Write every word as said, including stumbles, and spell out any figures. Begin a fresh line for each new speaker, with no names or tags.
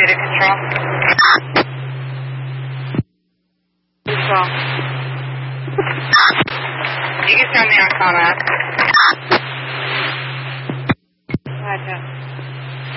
to control. Control. You can tell me on comment.